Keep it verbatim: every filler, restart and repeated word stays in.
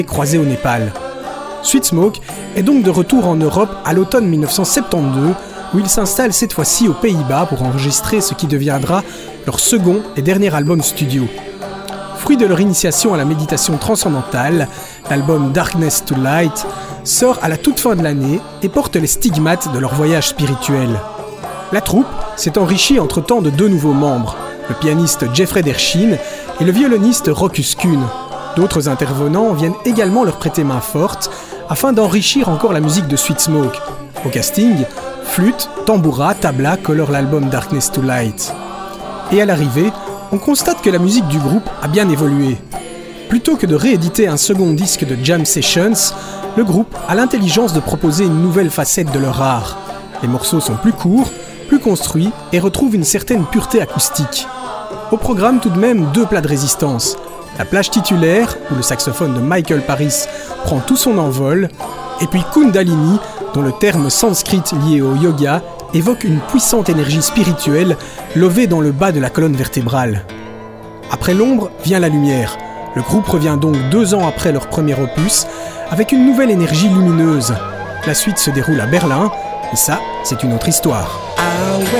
croisé au Népal. Sweet Smoke est donc de retour en Europe à l'automne dix-neuf cent soixante-douze, où ils s'installent cette fois-ci aux Pays-Bas pour enregistrer ce qui deviendra leur second et dernier album studio. Fruit de leur initiation à la méditation transcendantale, l'album Darkness to Light sort à la toute fin de l'année et porte les stigmates de leur voyage spirituel. La troupe s'est enrichie entre-temps de deux nouveaux membres, le pianiste Jeffrey Dershin et le violoniste Rokus Kuhn. D'autres intervenants viennent également leur prêter main forte afin d'enrichir encore la musique de Sweet Smoke. Au casting, flûte, tamboura, tabla colorent l'album Darkness to Light. Et à l'arrivée, on constate que la musique du groupe a bien évolué. Plutôt que de rééditer un second disque de jam sessions, le groupe a l'intelligence de proposer une nouvelle facette de leur art. Les morceaux sont plus courts, plus construits et retrouvent une certaine pureté acoustique. Au programme tout de même deux plats de résistance. La plage titulaire, où le saxophone de Michael Paris prend tout son envol, et puis Kundalini, dont le terme sanskrit lié au yoga évoque une puissante énergie spirituelle levée dans le bas de la colonne vertébrale. Après l'ombre vient la lumière. Le groupe revient donc deux ans après leur premier opus, avec une nouvelle énergie lumineuse. La suite se déroule à Berlin, et ça, c'est une autre histoire. I